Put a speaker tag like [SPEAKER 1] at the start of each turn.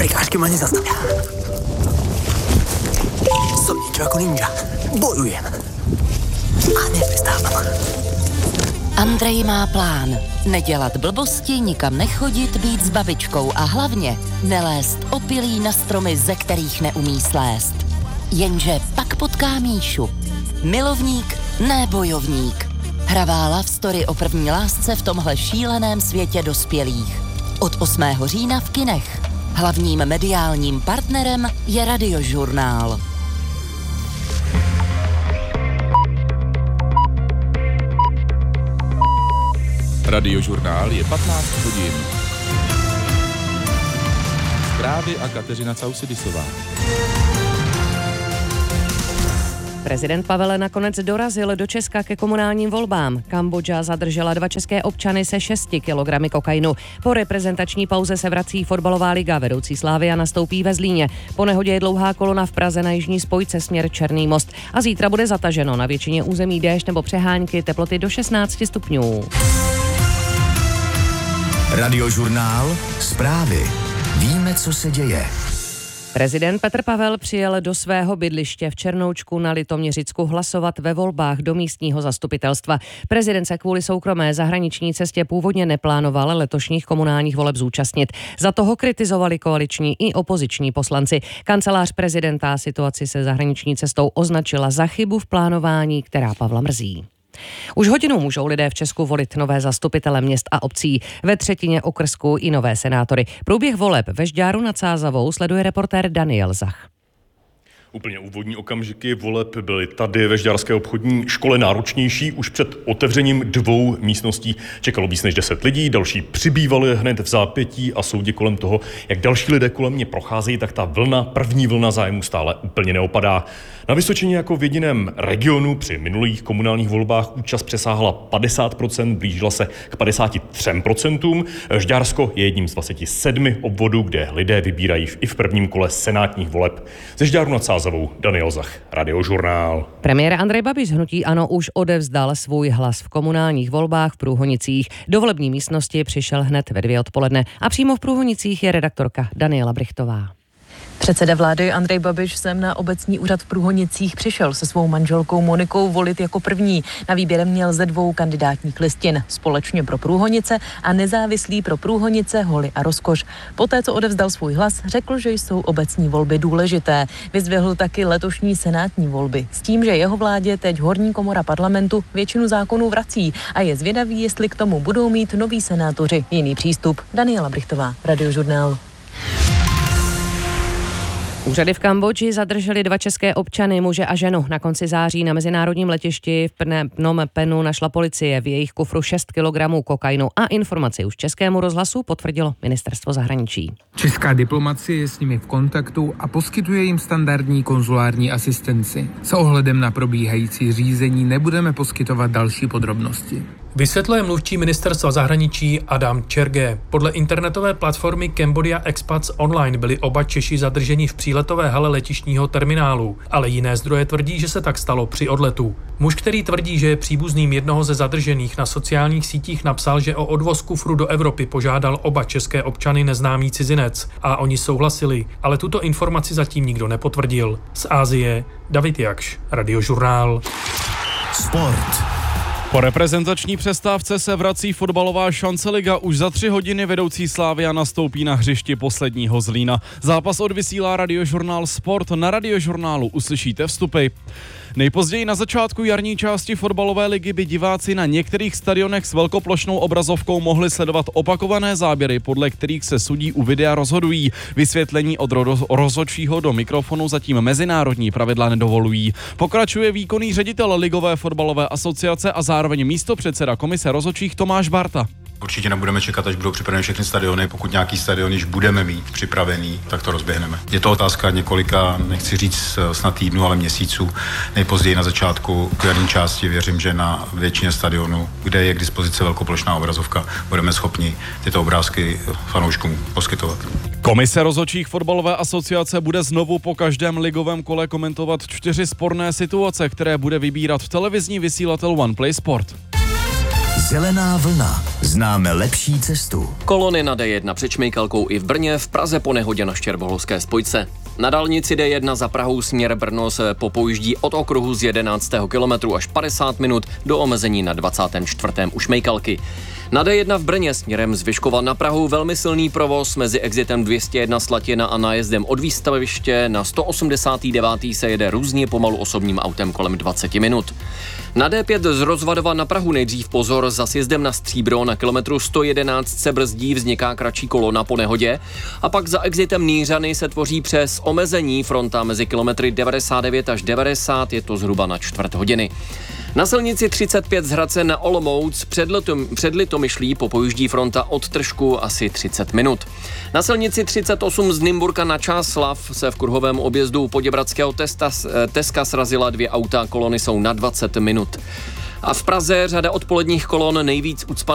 [SPEAKER 1] Prekážky ma nezastavia. Som niečo ako ninja. Bojujem. A neprestávam.
[SPEAKER 2] Andrej má plán. Nedělat blbosti, nikam nechodit, být s babičkou a hlavně nelézt opilí na stromy, ze kterých neumí slézt. Jenže pak potká Míšu. Milovník, ne bojovník. Hravá love story o první lásce v tomhle šíleném světě dospělých. Od 8. října v kinech. Hlavním mediálním partnerem je Radiožurnál.
[SPEAKER 3] Radiožurnál je 15 hodin. Zprávy a Kateřina Causidisová.
[SPEAKER 4] Prezident Pavel nakonec dorazil do Česka ke komunálním volbám. Kambodža zadržela 2 české občany se 6 kilogramy kokainu. Po reprezentační pauze se vrací fotbalová liga. Vedoucí Slavia nastoupí ve Zlíně. Po nehodě je dlouhá kolona v Praze na jižní spojce směr Černý Most. A zítra bude zataženo. Na většině území déšť nebo přehánky, teploty do 16 stupňů.
[SPEAKER 5] Radiožurnál, zprávy. Víme, co se děje.
[SPEAKER 4] Prezident Petr Pavel přijel do svého bydliště v Černoučku na Litoměřicku hlasovat ve volbách do místního zastupitelstva. Prezident se kvůli soukromé zahraniční cestě původně neplánoval letošních komunálních voleb zúčastnit. Za toho kritizovali koaliční i opoziční poslanci. Kancelář prezidenta situaci se zahraniční cestou označila za chybu v plánování, která Pavla mrzí. Už hodinu můžou lidé v Česku volit nové zastupitele měst a obcí, ve třetině okrsků i nové senátory. Průběh voleb ve Žďáru nad Sázavou sleduje reportér Daniel Zach.
[SPEAKER 6] Úplně úvodní okamžiky voleb byly tady ve Žďárské obchodní škole náročnější. Už před otevřením 2 místností čekalo víc než 10 lidí, další přibývali hned v zápětí a soudě kolem toho, jak další lidé kolem mě procházejí, tak ta první vlna zájmu stále úplně neopadá. Na Vysočině jako v jediném regionu při minulých komunálních volbách účast přesáhla 50%, blížila se k 53%. Žďársko je jedním z 27 obvodů, kde lidé vybírají i v prvním kole senátních voleb. Ze Žďáru nad Sázavou Daniel Zach, Radiožurnál.
[SPEAKER 4] Premiér Andrej Babiš z hnutí ANO už odevzdal svůj hlas v komunálních volbách v Průhonicích. Do volební místnosti přišel hned ve 2 odpoledne a přímo v Průhonicích je redaktorka Daniela Brichtová.
[SPEAKER 7] Předseda vlády Andrej Babiš sem na obecní úřad v Průhonicích přišel se svou manželkou Monikou volit jako první. Na výběr měl ze 2 kandidátních listin. Společně pro Průhonice a nezávislý pro Průhonice, Holy a Rozkoš. Poté, co odevzdal svůj hlas, řekl, že jsou obecní volby důležité. Vyzdvihl taky letošní senátní volby. S tím, že jeho vládě teď horní komora parlamentu většinu zákonů vrací a je zvědavý, jestli k tomu budou mít noví senátoři jiný přístup. Daniela Brichtová, Radiožurnál.
[SPEAKER 4] Úřady v Kambodži zadrželi 2 české občany, muže a ženu. Na konci září na mezinárodním letišti v Phnom Penhu našla policie v jejich kufru 6 kilogramů kokainu a informaci už Českému rozhlasu potvrdilo ministerstvo zahraničí.
[SPEAKER 8] Česká diplomacie je s nimi v kontaktu a poskytuje jim standardní konzulární asistenci. S ohledem na probíhající řízení nebudeme poskytovat další podrobnosti.
[SPEAKER 9] Vysvětluje mluvčí ministerstva zahraničí Adam Čerge. Podle internetové platformy Cambodia Expats Online byli oba Češi zadrženi v příletové hale letištního terminálu, ale jiné zdroje tvrdí, že se tak stalo při odletu. Muž, který tvrdí, že je příbuzným jednoho ze zadržených, na sociálních sítích napsal, že o odvoz kufru do Evropy požádal oba české občany neznámý cizinec a oni souhlasili, ale tuto informaci zatím nikdo nepotvrdil. Z Asie David Jakš, Radiožurnál.
[SPEAKER 5] Sport.
[SPEAKER 3] Po reprezentační přestávce se vrací fotbalová šanceliga. Už za 3 hodiny vedoucí Slavia nastoupí na hřišti posledního Zlína. Zápas odvysílá Radiožurnál Sport. Na Radiožurnálu uslyšíte vstupy. Nejpozději na začátku jarní části fotbalové ligy by diváci na některých stadionech s velkoplošnou obrazovkou mohli sledovat opakované záběry, podle kterých se sudí u videa rozhodují. Vysvětlení od rozhodčího do mikrofonu zatím mezinárodní pravidla nedovolují. Pokračuje výkonný ředitel Ligové fotbalové asociace a zároveň místopředseda komise rozhodčích Tomáš Barta.
[SPEAKER 10] Určitě nebudeme čekat, až budou připraveny všechny stadiony. Pokud nějaký stadion již budeme mít připravený, tak to rozběhneme. Je to otázka několika, nechci říct snad týdnů, ale měsíců. Nejpozději na začátku jarní části věřím, že na většině stadionů, kde je k dispozici velkoplošná obrazovka, budeme schopni tyto obrázky fanouškům poskytovat.
[SPEAKER 3] Komise rozhodčích fotbalové asociace bude znovu po každém ligovém kole komentovat 4 sporné situace, které bude vybírat televizní vysílatel OnePlay Sport.
[SPEAKER 5] Zelená vlna. Známe lepší cestu.
[SPEAKER 11] Kolony na D1 před Šmejkalkou i v Brně, v Praze po nehodě na Štěrboholské spojce. Na dálnici D1 za Prahou směr Brno se popojíždí od okruhu z 11. kilometru až 50 minut do omezení na 24. u Šmejkalky. Na D1 v Brně směrem z Vyškova na Prahu velmi silný provoz mezi exitem 201 Slatina a nájezdem od výstaviště. Na 189. se jede různě pomalu osobním autem kolem 20 minut. Na D5 z Rozvadova na Prahu nejdřív pozor, za sjezdem na Stříbro na kilometru 111 se brzdí, vzniká kratší kolona po nehodě a pak za exitem Nířany se tvoří přes omezení fronta mezi kilometry 99 až 90, je to zhruba na čtvrt hodiny. Na silnici 35 z Hradce na Olomouc před Litomyšlí popojíždí fronta od Tržku asi 30 minut. Na silnici 38 z Nymburka na Čáslav se v kruhovém objezdu Poděbradského Teska srazila 2 auta, kolony jsou na 20 minut. A v Praze řada odpoledních kolon nejvíc ucpaná